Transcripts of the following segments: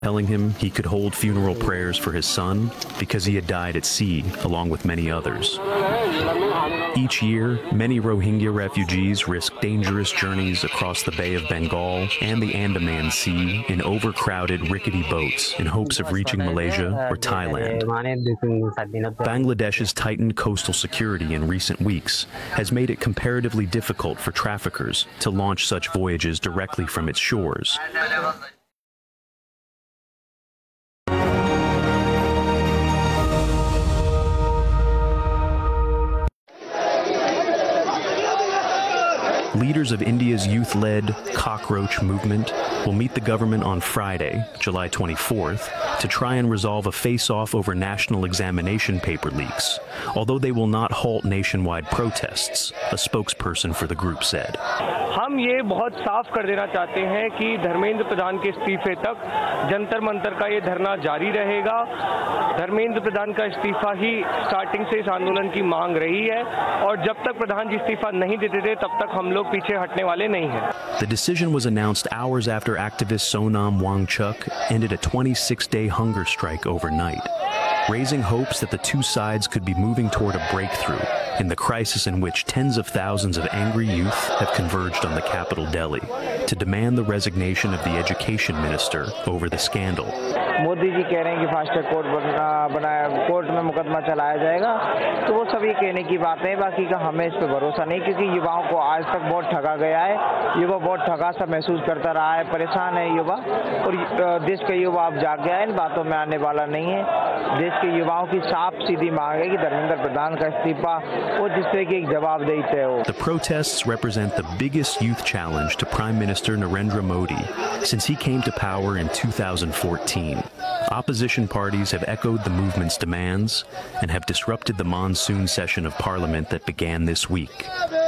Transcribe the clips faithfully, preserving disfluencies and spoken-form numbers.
telling him he could hold funeral prayers for his son because he had died at sea along with many others. Each year, many Rohingya refugees risk dangerous journeys across the Bay of Bengal and the Andaman Sea in overcrowded, rickety boats in hopes of reaching Malaysia or Thailand. Bangladesh's tightened coastal security in recent weeks has made it comparatively difficult for traffickers to launch such voyages directly from its shores. Leaders of India's youth-led Cockroach movement will meet the government on Friday, July twenty-fourth, to try and resolve a face-off over national examination paper leaks, although they will not halt nationwide protests, a spokesperson for the group said. हम ये बहुत साफ कर देना चाहते हैं कि धर्मेंद्र प्रधान के इस्तीफे तक जंतर मंतर का ये धरना जारी रहेगा। धर्मेंद्र प्रधान का इस्तीफा ही स्टार्टिंग से इस आंदोलन की मांग रही है और जब तक प्रधान जी इस्तीफा नहीं देते थे तब तक हम लोग पीछे हटने वाले नहीं हैं। The decision was announced hours after activist Sonam Wangchuk ended a twenty-six day hunger strike overnight, raising hopes that the two sides could be moving toward a breakthrough in the crisis in which tens of thousands of angry youth have converged on the capital Delhi to demand the resignation of the education minister over the scandal. Modi ji कह रहे हैं कि fast track court बनाया, court में मुकदमा चलाया जाएगा, तो वो सभी कहने की बातें हैं, बाकी का हमें इस पर भरोसा नहीं, क्योंकि युवाओं को आज तक बहुत ठगा गया है। युवा बहुत ठगा सा महसूस करता रहा है, परेशान है युवा, और देश का युवा अब जाग गया है, इन बातों में आने वाला नहीं है। देश के युवाओं की साफ सीधी मांग है कि धर्मेंद्र प्रधान का इस्तीफा वो जिस तरह की एक जवाबदेही तय हो। The protests represent the biggest youth challenge to Prime Minister Narendra Modi since he came to power in two thousand fourteen. Opposition parties have echoed the movement's demands and have disrupted the monsoon session of parliament that began this week.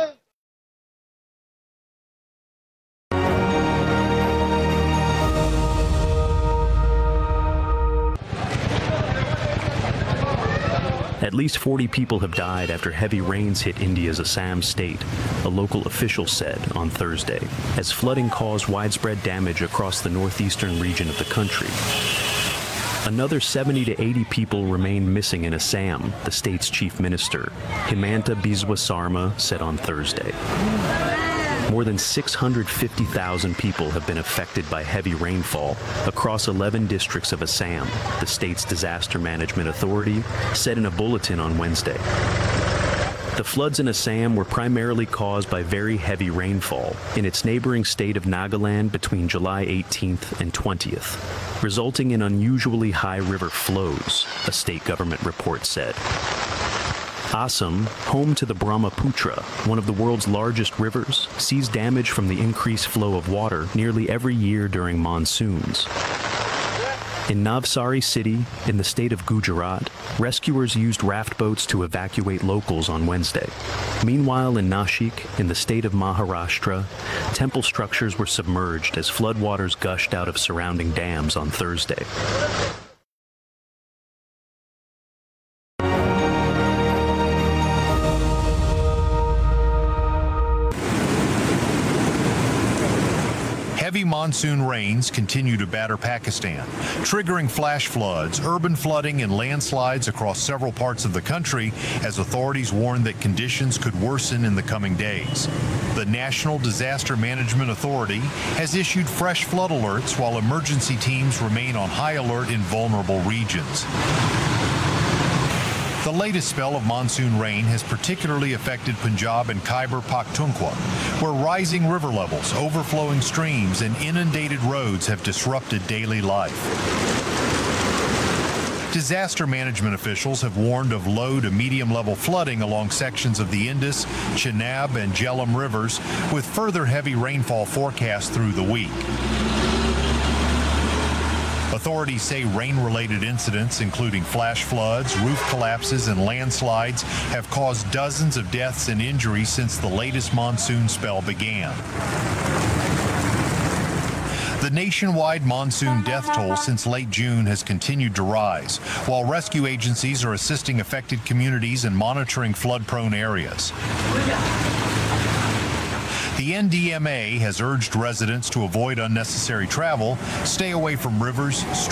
At least forty people have died after heavy rains hit India's Assam state, a local official said on Thursday, as flooding caused widespread damage across the northeastern region of the country. Another seventy to eighty people remain missing in Assam, the state's chief minister, Himanta Biswa Sarma, said on Thursday. More than six hundred fifty thousand people have been affected by heavy rainfall across eleven districts of Assam, the state's disaster management authority said in a bulletin on Wednesday. The floods in Assam were primarily caused by very heavy rainfall in its neighboring state of Nagaland between July eighteenth and twentieth, resulting in unusually high river flows, a state government report said. Assam, home to the Brahmaputra, one of the world's largest rivers, sees damage from the increased flow of water nearly every year during monsoons. In Navsari city, in the state of Gujarat, rescuers used raft boats to evacuate locals on Wednesday. Meanwhile, in Nashik, in the state of Maharashtra, temple structures were submerged as floodwaters gushed out of surrounding dams on Thursday. Heavy monsoon rains continue to batter Pakistan, triggering flash floods, urban flooding, and landslides across several parts of the country as authorities warn that conditions could worsen in the coming days. The National Disaster Management Authority has issued fresh flood alerts while emergency teams remain on high alert in vulnerable regions. The latest spell of monsoon rain has particularly affected Punjab and Khyber Pakhtunkhwa, where rising river levels, overflowing streams, and inundated roads have disrupted daily life. Disaster management officials have warned of low to medium level flooding along sections of the Indus, Chenab, and Jhelum rivers, with further heavy rainfall forecast through the week. Authorities say rain-related incidents, including flash floods, roof collapses, and landslides, have caused dozens of deaths and injuries since the latest monsoon spell began. The nationwide monsoon death toll since late June has continued to rise, while rescue agencies are assisting affected communities and monitoring flood-prone areas. The N D M A has urged residents to avoid unnecessary travel, stay away from rivers,